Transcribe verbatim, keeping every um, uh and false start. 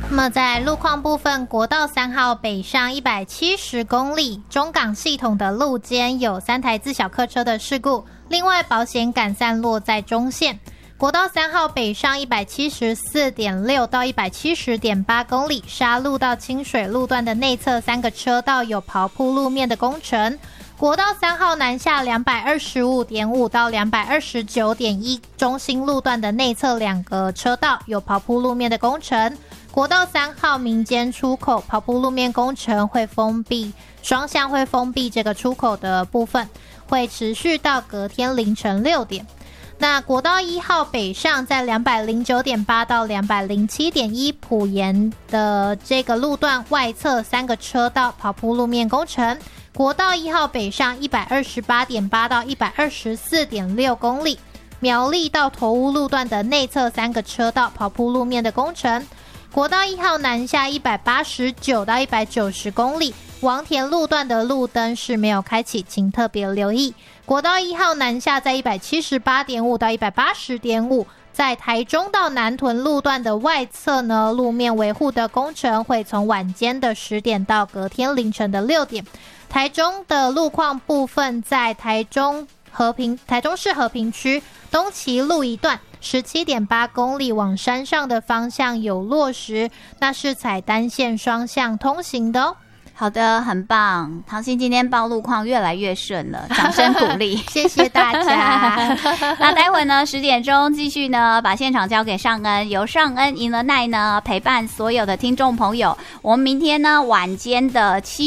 那么在路况部分，国道三号北上一百七十公里，中港系统的路肩有三台自小客车的事故，另外保险赶散落在中线。国道三号北上 一百七十四点六 到 一百七十点八 公里，沙路到清水路段的内侧三个车道有刨铺路面的工程。国道三号南下 两百二十五点五 到 两百二十九点一 中心路段的内侧两个车道有刨铺路面的工程。国道三号民间出口刨铺路面工程会封闭，双向会封闭这个出口的部分，会持续到隔天凌晨六点。那国道一号北上在 两百零九点八 到 两百零七点一 埔盐的这个路段外侧三个车道刨铺路面工程。国道一号北上 一百二十八点八 到 一百二十四点六 公里，苗栗到头屋路段的内侧三个车道刨铺路面的工程。国道一号南下 一百八十九到一百九十 公里，王田路段的路灯是没有开启，请特别留意。国道一号南下在 一百七十八点五 到 一百八十点五， 在台中到南屯路段的外侧呢，路面维护的工程会从晚间的十点到隔天凌晨的六点。台中的路况部分，在台中和平台中市和平区东旗路一段 十七点八 公里往山上的方向有落石，那是采单线双向通行的哦。 好的，很棒，唐心今天报路况越来越顺了，掌声鼓励。 谢谢大家。 那待会呢十点钟继续呢把现场交给尚恩，由尚恩赢了奈呢陪伴所有的听众朋友。我们明天呢晚间的七